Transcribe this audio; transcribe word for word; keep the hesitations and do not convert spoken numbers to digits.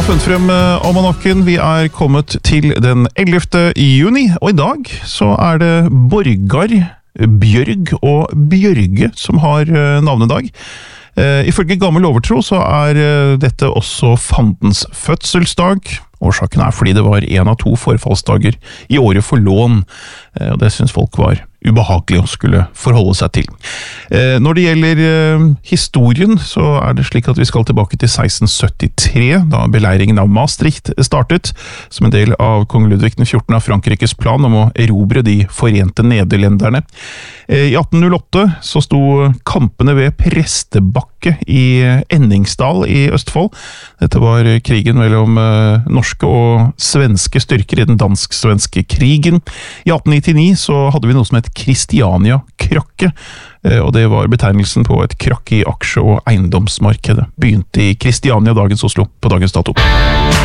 har funnet frem almanakken. Vi er kommet til den ellevte juni, og i dag så er det Borgar, Bjørg og Bjørge som har navnedag. Uh, ifølge gammel overtro så er uh, dette også fandens fødselsdag. Årsaken er fordi det var en av to forfallsdager i året for lån, uh, og det synes folk var ubehagelig å skulle forholde seg til. Uh, når det gjelder uh, historien, så er det slik at vi skal tilbake til seksten syttitre, da beleiringen av Maastricht startet, som en del av kong Ludvig den fjortende av Frankrikes plan om å erobre de forente nederlenderne. Uh, I atten null åtte så sto kampene ved Prestebakke i Enningsdal i Østfold. Dette var krigen mellom uh, norske og svenske styrker i den dansk-svenske krigen. I atten nittini så hadde vi noe som het Kristiania-krakket, uh, og det var betegnelsen på et krakk i aksje- og eiendomsmarkedet. Begynte i Kristiania, dagens Oslo, på dagens dato.